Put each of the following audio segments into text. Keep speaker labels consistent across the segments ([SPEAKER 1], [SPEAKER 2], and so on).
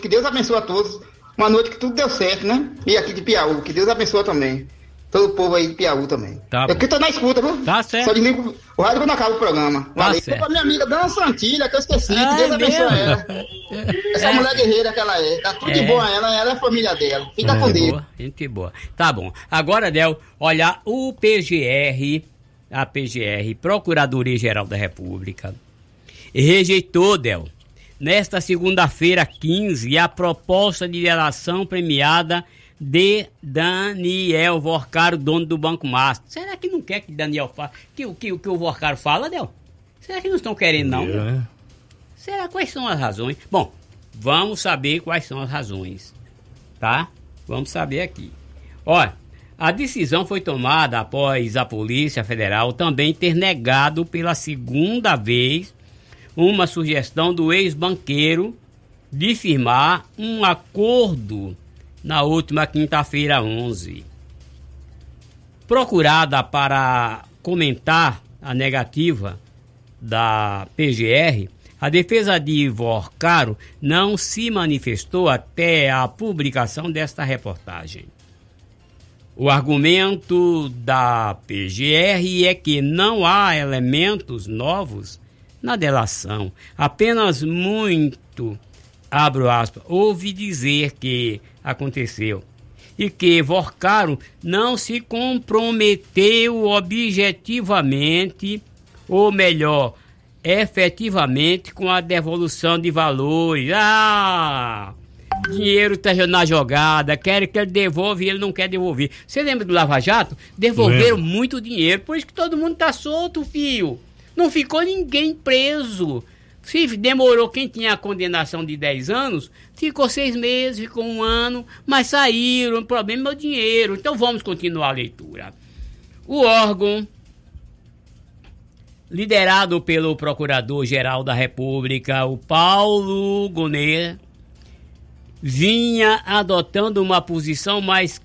[SPEAKER 1] Que Deus abençoe a todos. Uma noite que tudo deu certo, né? E aqui de Piauí, que Deus abençoe também. Todo o povo aí de Piauí também.
[SPEAKER 2] Tá.
[SPEAKER 1] Eu que tô na escuta, viu?
[SPEAKER 2] Tá certo.
[SPEAKER 1] Só desligo o rádio quando acaba o programa.
[SPEAKER 2] Tá
[SPEAKER 1] Valeu.
[SPEAKER 2] certo.
[SPEAKER 1] Pra minha amiga Dona Santilha, que eu esqueci. Que Deus abençoe ela. Essa mulher guerreira que ela é. Tá tudo de bom a ela é a família dela. Fica com Deus.
[SPEAKER 2] Boa, gente boa. Tá bom. Agora, Del, olha, a PGR, Procuradoria-Geral da República, rejeitou, Del, nesta segunda-feira, 15, a proposta de delação premiada de Daniel Vorcaro, dono do Banco Master. Será que não quer que Daniel fale? Que o Vorcaro fala, Del? Será que não estão querendo, não? Será? Quais são as razões? Bom, vamos saber quais são as razões, tá? Vamos saber aqui. Olha, a decisão foi tomada após a Polícia Federal também ter negado pela segunda vez uma sugestão do ex-banqueiro de firmar um acordo na última quinta-feira, 11. Procurada para comentar a negativa da PGR, a defesa de Vorcaro não se manifestou até a publicação desta reportagem. O argumento da PGR é que não há elementos novos na delação, apenas muito, abro aspas, ouvi dizer que aconteceu e que Vorcaro não se comprometeu objetivamente, ou melhor, efetivamente, com a devolução de valores. Dinheiro tá na jogada, quer que ele devolva e ele não quer devolver. Você lembra do Lava Jato? Devolveram muito dinheiro, por isso que todo mundo tá solto, filho. Não ficou ninguém preso. Se demorou, quem tinha a condenação de 10 anos, ficou 6 meses, ficou 1 ano, mas saíram, o problema é o dinheiro. Então vamos continuar a leitura. O órgão, liderado pelo Procurador-Geral da República, o Paulo Gonet, vinha adotando uma posição mais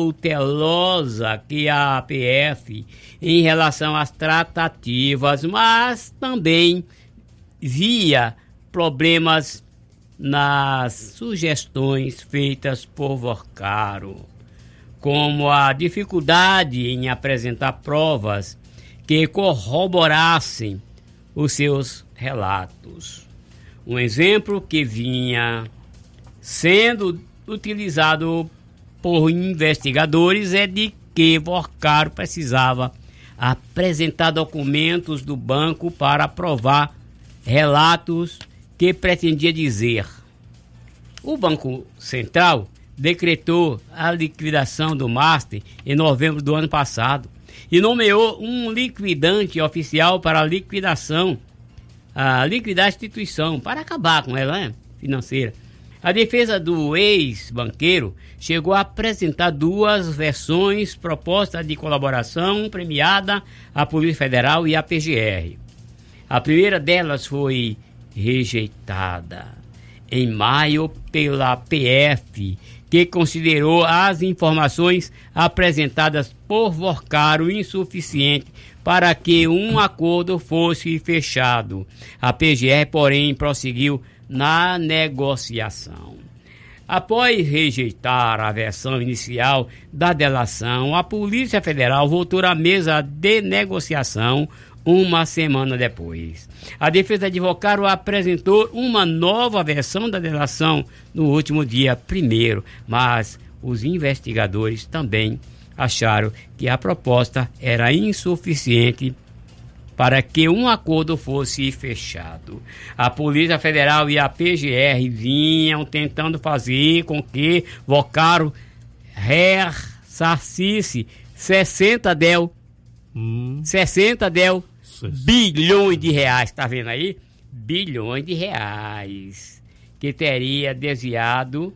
[SPEAKER 2] cautelosa que a PF em relação às tratativas, mas também via problemas nas sugestões feitas por Vorcaro, como a dificuldade em apresentar provas que corroborassem os seus relatos. Um exemplo que vinha sendo utilizado por investigadores é de que Vorcaro precisava apresentar documentos do banco para provar relatos que pretendia dizer. O Banco Central decretou a liquidação do Master em novembro do ano passado e nomeou um liquidante oficial para a liquidação, liquidar a instituição, para acabar com ela, né, financeira. A defesa do ex-banqueiro chegou a apresentar 2 versões propostas de colaboração premiada à Polícia Federal e à PGR. A primeira delas foi rejeitada em maio pela PF, que considerou as informações apresentadas por Vorcaro insuficientes para que um acordo fosse fechado. A PGR, porém, prosseguiu na negociação. Após rejeitar a versão inicial da delação, a Polícia Federal voltou à mesa de negociação uma semana depois. A defesa de Vorcaro apresentou uma nova versão da delação no último dia 1º, mas os investigadores também acharam que a proposta era insuficiente para que um acordo fosse fechado. A Polícia Federal e a PGR vinham tentando fazer com que Vorcaro ressarcisse 60 bilhões de reais, tá vendo aí? Bilhões de reais que teria desviado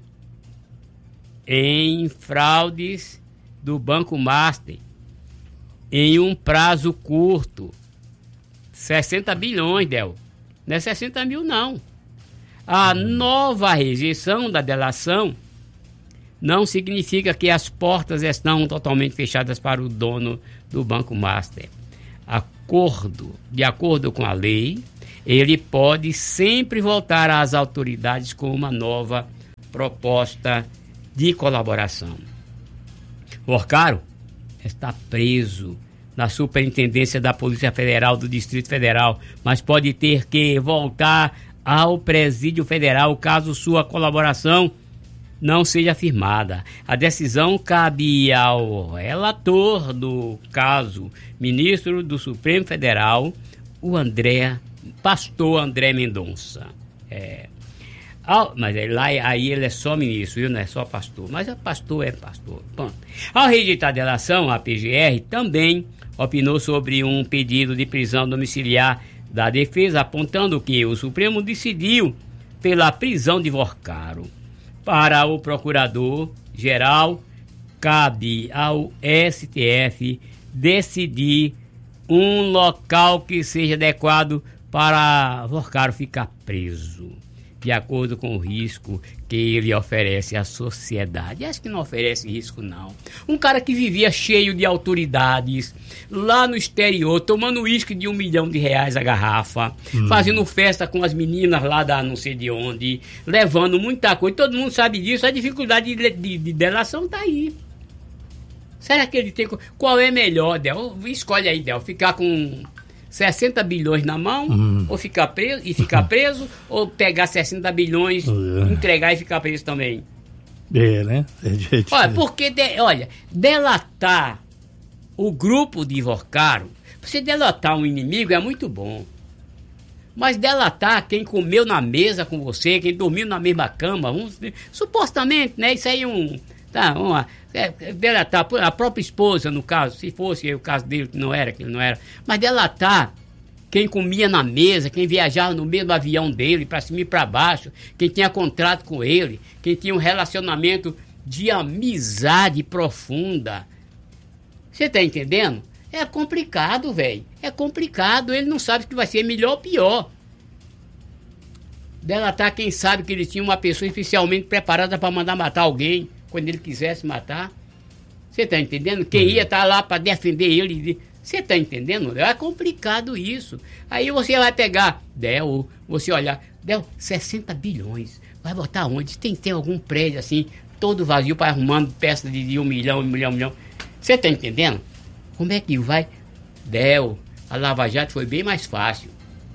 [SPEAKER 2] em fraudes do Banco Master em um prazo curto. 60 bilhões, Del. Não é 60 mil, não. A nova rejeição da delação não significa que as portas estão totalmente fechadas para o dono do Banco Master. De acordo com a lei, ele pode sempre voltar às autoridades com uma nova proposta de colaboração. Vorcaro está preso na Superintendência da Polícia Federal do Distrito Federal, mas pode ter que voltar ao Presídio Federal caso sua colaboração não seja firmada. A decisão cabe ao relator do caso, ministro do Supremo Federal, o pastor André Mendonça. Mas aí ele é só ministro, viu? Não é só pastor. Mas pastor é pastor. Bom, ao rejeitar a delação, a PGR também opinou sobre um pedido de prisão domiciliar da defesa, apontando que o Supremo decidiu pela prisão de Vorcaro. Para o procurador-geral, cabe ao STF decidir um local que seja adequado para Vorcaro ficar preso, de acordo com o risco que ele oferece à sociedade. Acho que não oferece risco, não. Um cara que vivia cheio de autoridades, lá no exterior, tomando uísque de R$1 milhão a garrafa, fazendo festa com as meninas lá da não sei de onde, levando muita coisa. Todo mundo sabe disso, a dificuldade de delação está aí. Será que ele tem... Qual é melhor, Del? Escolhe aí, Del, ficar com 60 bilhões na mão, ou ficar preso, ou pegar 60 bilhões, entregar e ficar preso também.
[SPEAKER 3] Né?
[SPEAKER 2] Olha, porque, delatar o grupo de Vorcaro, você delatar um inimigo é muito bom. Mas delatar quem comeu na mesa com você, quem dormiu na mesma cama, supostamente, né? Isso aí delatar a própria esposa, no caso, se fosse o caso dele, que ele não era. Mas delatar quem comia na mesa, quem viajava no mesmo avião dele, para cima e para baixo, quem tinha contrato com ele, quem tinha um relacionamento de amizade profunda. Você está entendendo? É complicado, velho. É complicado. Ele não sabe se vai ser melhor ou pior. Delatar quem sabe que ele tinha uma pessoa especialmente preparada para mandar matar alguém quando ele quisesse matar. Você está entendendo? Quem ia estar lá para defender ele. Você está entendendo? É complicado isso. Aí você vai pegar, você olhar, 60 bilhões. Vai botar onde? Tem algum prédio assim, todo vazio, para arrumando peça de 1 milhão, 1 milhão. Você está entendendo? Como é que vai? A Lava Jato foi bem mais fácil.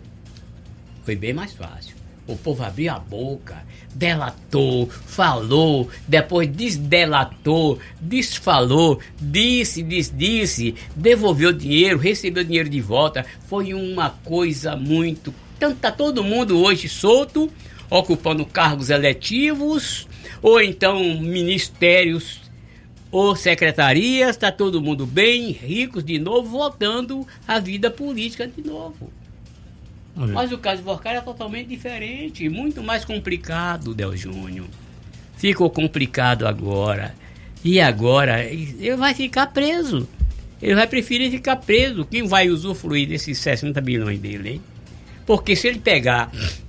[SPEAKER 2] O povo abriu a boca, delatou, falou, depois desdelatou, desfalou, disse, devolveu dinheiro, recebeu dinheiro de volta. Foi uma coisa muito... Tá todo mundo hoje solto, ocupando cargos eletivos, ou então ministérios ou secretarias, está todo mundo bem, ricos de novo, voltando à vida política de novo. Mas o caso de Vorcaro é totalmente diferente, muito mais complicado, Del Júnior. Ficou complicado agora. E agora ele vai ficar preso. Ele vai preferir ficar preso. Quem vai usufruir desses 60 bilhões dele, hein? Porque se ele pegar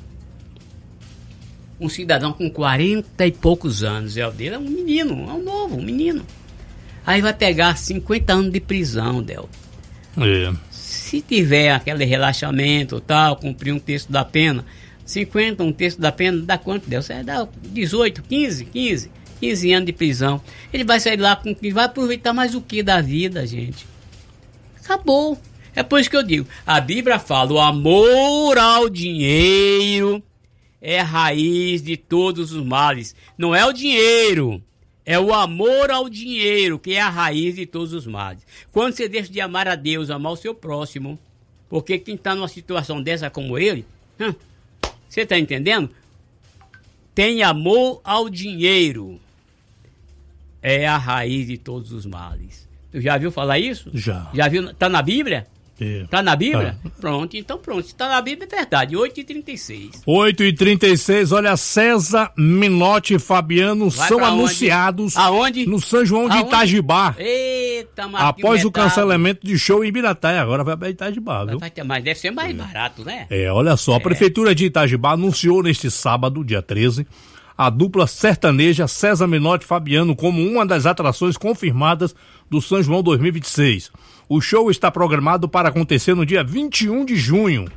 [SPEAKER 2] um cidadão com 40 e poucos anos, o dele é um menino, é um novo, um menino. Aí vai pegar 50 anos de prisão, Del. Se tiver aquele relaxamento tal, cumprir um terço da pena, 50, um terço da pena, dá quanto, Del? Você dá 18, 15 anos de prisão. Ele vai sair lá com que vai aproveitar mais o que da vida, gente? Acabou. É por isso que eu digo, a Bíblia fala, o amor ao dinheiro é a raiz de todos os males. Não é o dinheiro, é o amor ao dinheiro que é a raiz de todos os males. Quando você deixa de amar a Deus, amar o seu próximo, porque quem está numa situação dessa como ele, você está entendendo? Tem amor ao dinheiro, é a raiz de todos os males. Tu já viu falar isso?
[SPEAKER 3] Já.
[SPEAKER 2] Já viu? Está na Bíblia? Tá na Bíblia?
[SPEAKER 3] Tá.
[SPEAKER 2] Pronto, então pronto. Se tá na Bíblia é verdade. 8h36.
[SPEAKER 3] 8h36, olha, César Menotti e Fabiano são anunciados
[SPEAKER 2] aonde?
[SPEAKER 3] No São João de Itajibá.
[SPEAKER 2] Eita, Marquinhos.
[SPEAKER 3] Após o cancelamento de show em Ibirataia. Agora vai para Itajibá, viu?
[SPEAKER 2] Mas deve ser mais barato, né?
[SPEAKER 3] Olha só, a Prefeitura de Itajibá anunciou neste sábado, dia 13, a dupla sertaneja César Menotti e Fabiano como uma das atrações confirmadas do São João 2026. O show está programado para acontecer no dia 21 de junho.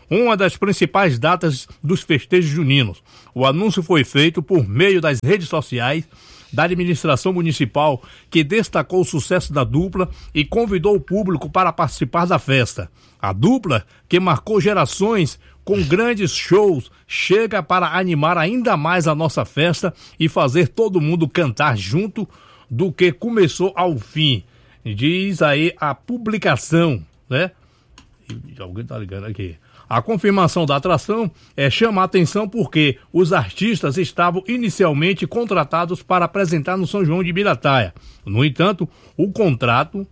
[SPEAKER 3] uma das principais datas dos festejos juninos. O anúncio foi feito por meio das redes sociais da administração municipal, que destacou o sucesso da dupla e convidou o público para participar da festa. A dupla, que marcou gerações com grandes shows, chega para animar ainda mais a nossa festa e fazer todo mundo cantar junto do que começou ao fim. Diz aí a publicação, né? Alguém tá ligando aqui. A confirmação da atração chama a atenção porque os artistas estavam inicialmente contratados para apresentar no São João de Ibirataia. No entanto, o contrato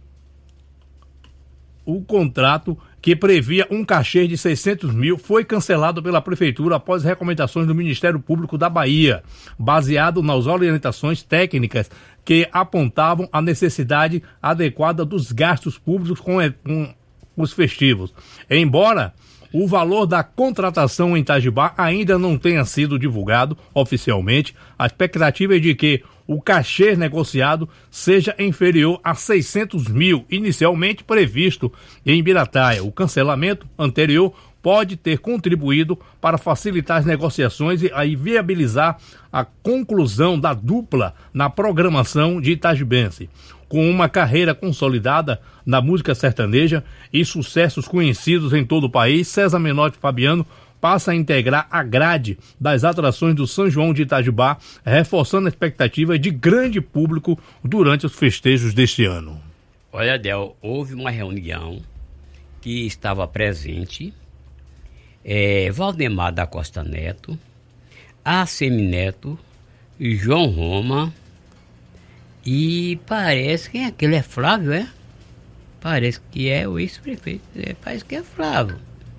[SPEAKER 3] que previa um cachê de 600 mil foi cancelado pela Prefeitura após recomendações do Ministério Público da Bahia, baseado nas orientações técnicas que apontavam a necessidade adequada dos gastos públicos com os festivos. Embora o valor da contratação em Itajubá ainda não tenha sido divulgado oficialmente, a expectativa é de que o cachê negociado seja inferior a 600 mil, inicialmente previsto em Ibirataia. O cancelamento anterior pode ter contribuído para facilitar as negociações e aí viabilizar a conclusão da dupla na programação de Itajubense. Com uma carreira consolidada na música sertaneja e sucessos conhecidos em todo o país, César Menotti Fabiano passa a integrar a grade das atrações do São João de Itajubá, reforçando a expectativa de grande público durante os festejos deste ano.
[SPEAKER 2] Olha, Del, houve uma reunião que estava presente Valdemar da Costa Neto, Assemineto, João Roma e parece que aquele é Flávio, é? Parece que é o ex-prefeito, parece que é Flávio.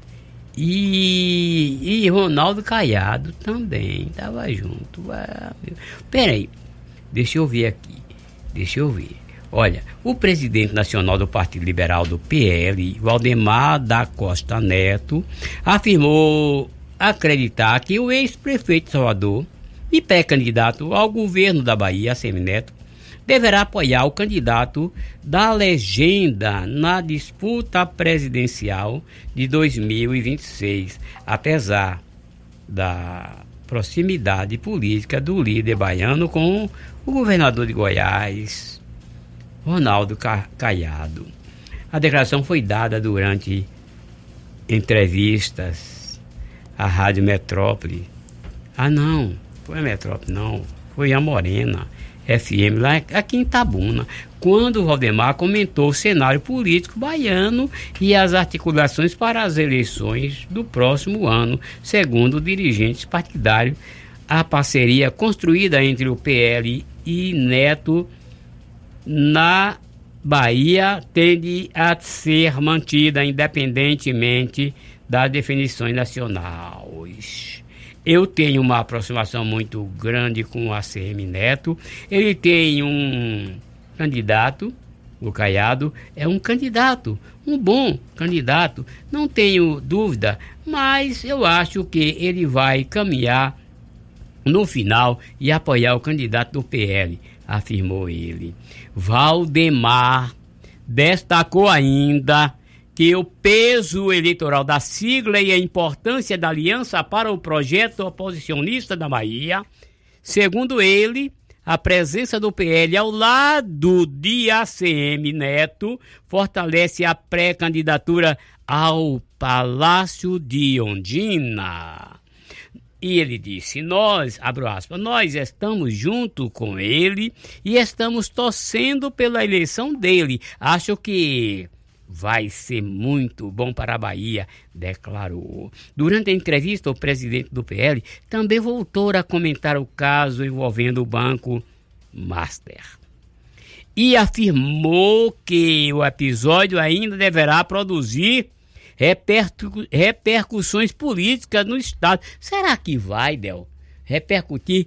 [SPEAKER 2] E Ronaldo Caiado também estava junto. Peraí, deixa eu ver aqui. Olha, o presidente nacional do Partido Liberal do PL, Valdemar da Costa Neto, afirmou acreditar que o ex-prefeito de Salvador e pré-candidato ao governo da Bahia, Assemineto, deverá apoiar o candidato da legenda na disputa presidencial de 2026, apesar da proximidade política do líder baiano com o governador de Goiás, Ronaldo Caiado. A declaração foi dada durante entrevistas à Rádio Metrópole. Não, foi a Metrópole não, foi a Morena FM, lá aqui em Itabuna, quando o Valdemar comentou o cenário político baiano e as articulações para as eleições do próximo ano. Segundo dirigentes partidários, a parceria construída entre o PL e Neto na Bahia tende a ser mantida independentemente das definições nacionais. Eu tenho uma aproximação muito grande com o ACM Neto. Ele tem um candidato, o Caiado é um candidato, um bom candidato, não tenho dúvida, mas eu acho que ele vai caminhar no final e apoiar o candidato do PL, afirmou ele. Valdemar destacou ainda que o peso eleitoral da sigla e a importância da aliança para o projeto oposicionista da Bahia. Segundo ele, a presença do PL ao lado de ACM Neto fortalece a pré-candidatura ao Palácio de Ondina. E ele disse, nós, abro aspas, nós estamos junto com ele e estamos torcendo pela eleição dele. Acho que vai ser muito bom para a Bahia, declarou. Durante a entrevista, o presidente do PL também voltou a comentar o caso envolvendo o Banco Master e afirmou que o episódio ainda deverá produzir repercussões políticas no Estado. Será que vai, Del, repercutir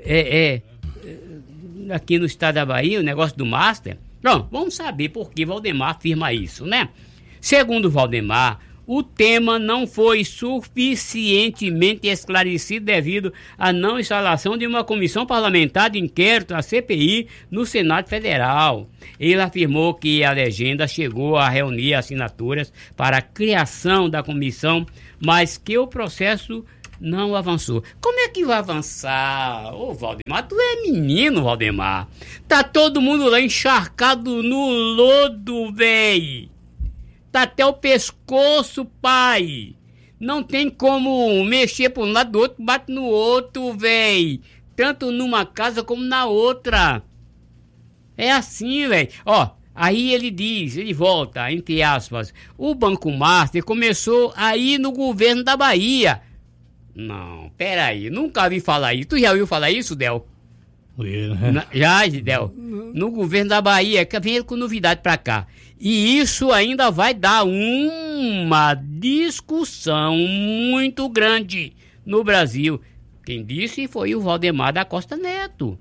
[SPEAKER 2] aqui no Estado da Bahia o negócio do Master? Pronto, vamos saber por que Valdemar afirma isso, né? Segundo Valdemar, o tema não foi suficientemente esclarecido devido à não instalação de uma comissão parlamentar de inquérito, a CPI, no Senado Federal. Ele afirmou que a legenda chegou a reunir assinaturas para a criação da comissão, mas que o processo não avançou. Como é que vai avançar? Ô, Valdemar, tu é menino, Valdemar. Tá todo mundo lá encharcado no lodo, véi. Tá até o pescoço, pai. Não tem como mexer por um lado do outro, bate no outro, véi. Tanto numa casa como na outra. É assim, véi. Ó, aí ele volta, entre aspas, o Banco Master começou aí no governo da Bahia. Não, peraí, nunca ouvi falar isso. Tu já ouviu falar isso, Del? Já, Del? No governo da Bahia, que vem com novidade pra cá. E isso ainda vai dar uma discussão muito grande no Brasil. Quem disse foi o Valdemar da Costa Neto.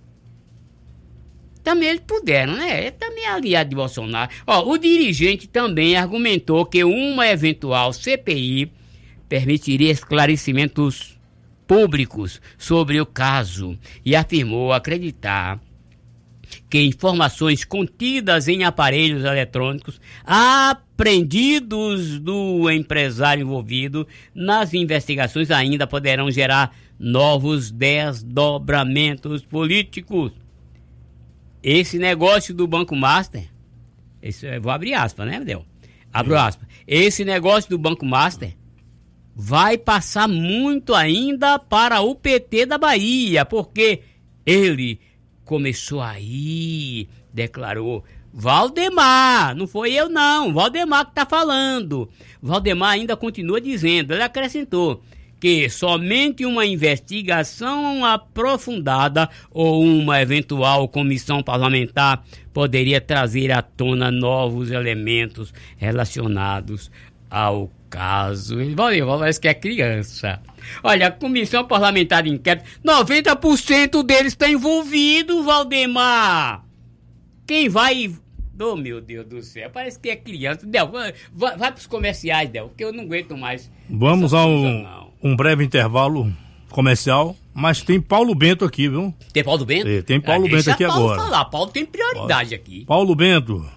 [SPEAKER 2] Também eles puderam, né? Ele também é aliado de Bolsonaro. Ó, o dirigente também argumentou que uma eventual CPI permitiria esclarecimentos públicos sobre o caso e afirmou acreditar que informações contidas em aparelhos eletrônicos apreendidos do empresário envolvido nas investigações ainda poderão gerar novos desdobramentos políticos. Esse negócio do Banco Master, vou abrir aspas, né, Del? Abro aspas. Esse negócio do Banco Master vai passar muito ainda para o PT da Bahia, porque ele começou aí, declarou Valdemar, não foi eu não, Valdemar que está falando. Valdemar ainda continua dizendo, ele acrescentou que somente uma investigação aprofundada ou uma eventual comissão parlamentar poderia trazer à tona novos elementos relacionados ao caso. Ele parece que é criança. Olha, a comissão parlamentar de inquérito, 90% deles está envolvido, Valdemar. Quem vai... Oh, meu Deus do céu, parece que é criança. Del, vai para os comerciais, Del, que eu não aguento mais.
[SPEAKER 3] Vamos a um breve intervalo comercial, mas tem Paulo Bento aqui, viu?
[SPEAKER 2] Tem Paulo Bento?
[SPEAKER 3] Tem Paulo Bento aqui
[SPEAKER 2] Paulo
[SPEAKER 3] agora.
[SPEAKER 2] Falar. Paulo tem prioridade aqui.
[SPEAKER 3] Paulo Bento.